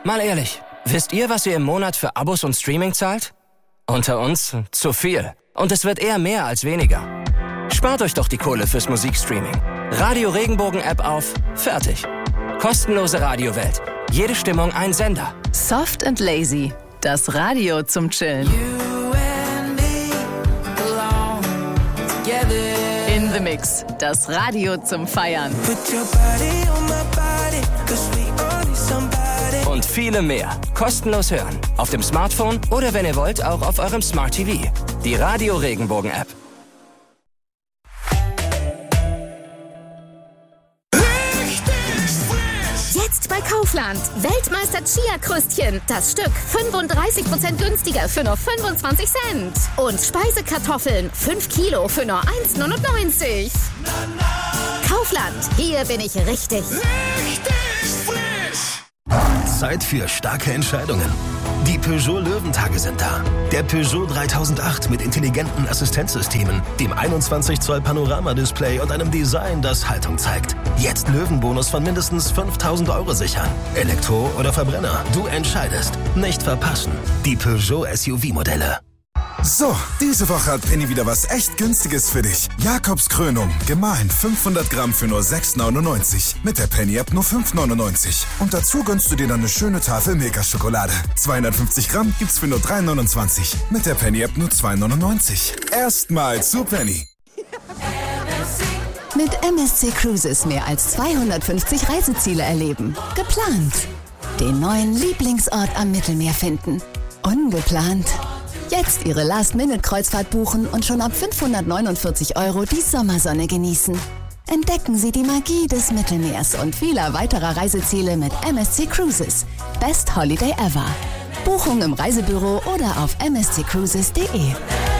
Mal ehrlich, wisst ihr, was ihr im Monat für Abos und Streaming zahlt? Unter uns zu viel. Und es wird eher mehr als weniger. Spart euch doch die Kohle fürs Musikstreaming. Radio Regenbogen App auf, fertig. Kostenlose Radiowelt. Jede Stimmung ein Sender. Soft and Lazy. Das Radio zum Chillen. In the Mix. Das Radio zum Feiern. Und viele mehr. Kostenlos hören. Auf dem Smartphone oder wenn ihr wollt, auch auf eurem Smart TV. Die Radio Regenbogen App. Jetzt bei Kaufland. Weltmeister Chia-Krüstchen. Das Stück 35% günstiger für nur 25 Cent. Und Speisekartoffeln 5 Kilo für nur 1,99. Kaufland. Hier bin ich richtig. Zeit für starke Entscheidungen. Die Peugeot Löwentage sind da. Der Peugeot 3008 mit intelligenten Assistenzsystemen, dem 21 Zoll Panoramadisplay und einem Design, das Haltung zeigt. Jetzt Löwenbonus von mindestens 5.000 € sichern. Elektro oder Verbrenner, du entscheidest. Nicht verpassen. Die Peugeot SUV-Modelle. So, diese Woche hat Penny wieder was echt Günstiges für dich. Jakobs Krönung, gemahlen 500 Gramm für nur 6,99. Mit der Penny-App nur 5,99. Und dazu gönnst du dir dann eine schöne Tafel Milka-Schokolade. 250 Gramm gibt's für nur 3,29. Mit der Penny-App nur 2,99. Erstmal zu Penny. Mit MSC Cruises mehr als 250 Reiseziele erleben. Geplant. Den neuen Lieblingsort am Mittelmeer finden. Ungeplant. Jetzt Ihre Last-Minute-Kreuzfahrt buchen und schon ab 549 € die Sommersonne genießen. Entdecken Sie die Magie des Mittelmeers und vieler weiterer Reiseziele mit MSC Cruises. Best Holiday ever. Buchung im Reisebüro oder auf msccruises.de.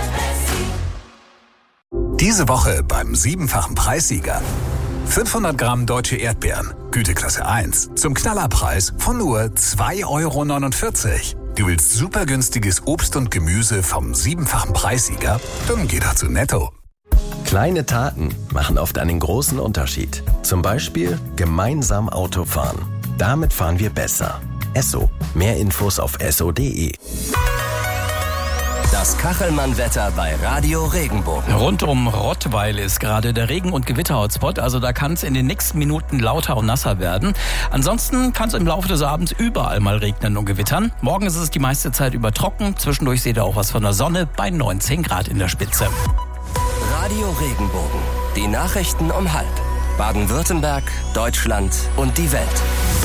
Diese Woche beim 7-fachen Preissieger. 500 Gramm deutsche Erdbeeren, Güteklasse 1, zum Knallerpreis von nur 2,49 €. Du willst super günstiges Obst und Gemüse vom 7-fachen Preissieger? Dann geh doch zu Netto. Kleine Taten machen oft einen großen Unterschied. Zum Beispiel gemeinsam Auto fahren. Damit fahren wir besser. Esso. Mehr Infos auf esso.de. Das Kachelmann-Wetter bei Radio Regenbogen. Rund um Rottweil ist gerade der Regen- und Gewitter-Hotspot. Also da kann es in den nächsten Minuten lauter und nasser werden. Ansonsten kann es im Laufe des Abends überall mal regnen und gewittern. Morgen ist es die meiste Zeit über trocken. Zwischendurch seht ihr auch was von der Sonne bei 19 Grad in der Spitze. Radio Regenbogen. Die Nachrichten um 12:30. Baden-Württemberg, Deutschland und die Welt.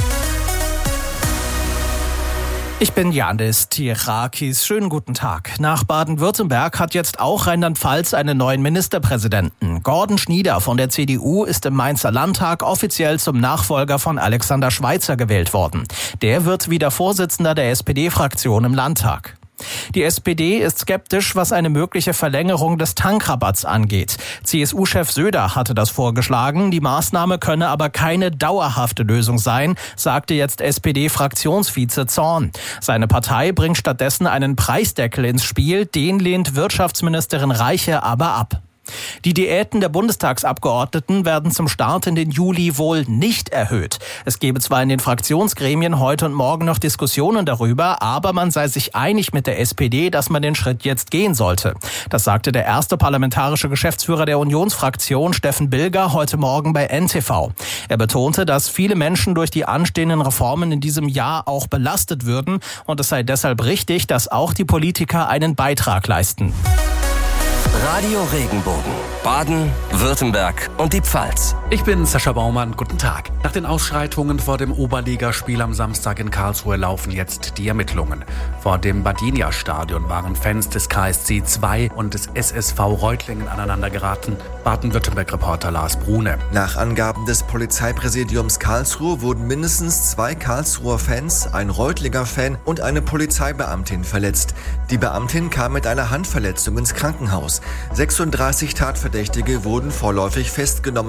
Ich bin Janis Tirakis. Schönen guten Tag. Nach Baden-Württemberg hat jetzt auch Rheinland-Pfalz einen neuen Ministerpräsidenten. Gordon Schnieder von der CDU ist im Mainzer Landtag offiziell zum Nachfolger von Alexander Schweitzer gewählt worden. Der wird wieder Vorsitzender der SPD-Fraktion im Landtag. Die SPD ist skeptisch, was eine mögliche Verlängerung des Tankrabatts angeht. CSU-Chef Söder hatte das vorgeschlagen. Die Maßnahme könne aber keine dauerhafte Lösung sein, sagte jetzt SPD-Fraktionsvize Zorn. Seine Partei bringt stattdessen einen Preisdeckel ins Spiel. Den lehnt Wirtschaftsministerin Reiche aber ab. Die Diäten der Bundestagsabgeordneten werden zum Start in den Juli wohl nicht erhöht. Es gebe zwar in den Fraktionsgremien heute und morgen noch Diskussionen darüber, aber man sei sich einig mit der SPD, dass man den Schritt jetzt gehen sollte. Das sagte der erste parlamentarische Geschäftsführer der Unionsfraktion, Steffen Bilger, heute Morgen bei NTV. Er betonte, dass viele Menschen durch die anstehenden Reformen in diesem Jahr auch belastet würden und es sei deshalb richtig, dass auch die Politiker einen Beitrag leisten. Radio Regenbogen. Baden, Württemberg und die Pfalz. Ich bin Sascha Baumann, guten Tag. Nach den Ausschreitungen vor dem Oberligaspiel am Samstag in Karlsruhe laufen jetzt die Ermittlungen. Vor dem Badinia-Stadion waren Fans des KSC 2 und des SSV Reutlingen aneinander geraten. Baden-Württemberg-Reporter Lars Brune. Nach Angaben des Polizeipräsidiums Karlsruhe wurden mindestens 2 Karlsruher Fans, ein Reutlinger Fan und eine Polizeibeamtin verletzt. Die Beamtin kam mit einer Handverletzung ins Krankenhaus. 36 Tatverdächtige wurden vorläufig festgenommen. Gegen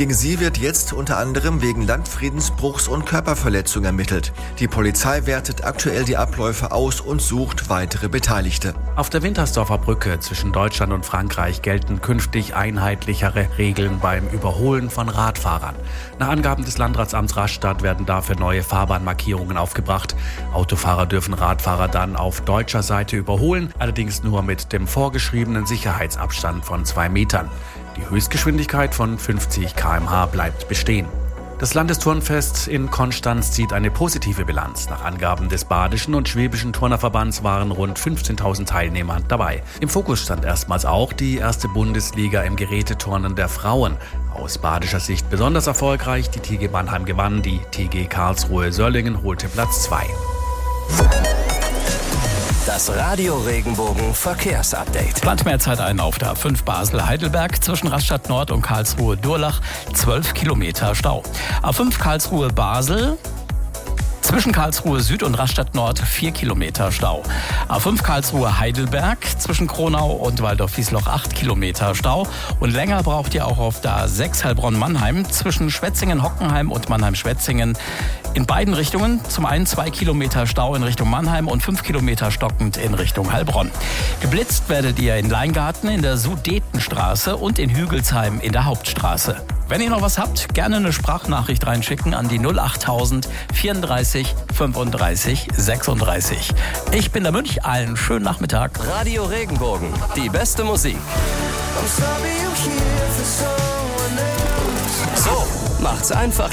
Gegen sie wird jetzt unter anderem wegen Landfriedensbruchs und Körperverletzung ermittelt. Die Polizei wertet aktuell die Abläufe aus und sucht weitere Beteiligte. Auf der Wintersdorfer Brücke zwischen Deutschland und Frankreich gelten künftig einheitlichere Regeln beim Überholen von Radfahrern. Nach Angaben des Landratsamts Rastatt werden dafür neue Fahrbahnmarkierungen aufgebracht. Autofahrer dürfen Radfahrer dann auf deutscher Seite überholen, allerdings nur mit dem vorgeschriebenen Sicherheitsabstand von 2 Metern. Die Höchstgeschwindigkeit von 50 km/h bleibt bestehen. Das Landesturnfest in Konstanz zieht eine positive Bilanz. Nach Angaben des Badischen und Schwäbischen Turnerverbands waren rund 15.000 Teilnehmer dabei. Im Fokus stand erstmals auch die erste Bundesliga im Geräteturnen der Frauen. Aus badischer Sicht besonders erfolgreich. Die TG Mannheim gewann, die TG Karlsruhe Söllingen holte Platz 2. Das Radio Regenbogen Verkehrsupdate. Plant mehr Zeit ein auf der A5 Basel-Heidelberg zwischen Rastatt Nord und Karlsruhe-Durlach. 12 Kilometer Stau. A5 Karlsruhe-Basel zwischen Karlsruhe Süd und Rastatt Nord 4 Kilometer Stau. A5 Karlsruhe Heidelberg zwischen Kronau und Waldorf-Wiesloch 8 Kilometer Stau. Und länger braucht ihr auch auf der A6 Heilbronn-Mannheim zwischen Schwetzingen-Hockenheim und Mannheim-Schwetzingen. In beiden Richtungen zum einen 2 Kilometer Stau in Richtung Mannheim und 5 Kilometer stockend in Richtung Heilbronn. Geblitzt werdet ihr in Leingarten in der Sudetenstraße und in Hügelsheim in der Hauptstraße. Wenn ihr noch was habt, gerne eine Sprachnachricht reinschicken an die 08000 34 35 36. Ich bin der Münch, allen schönen Nachmittag. Radio Regenbogen, die beste Musik. So macht's einfach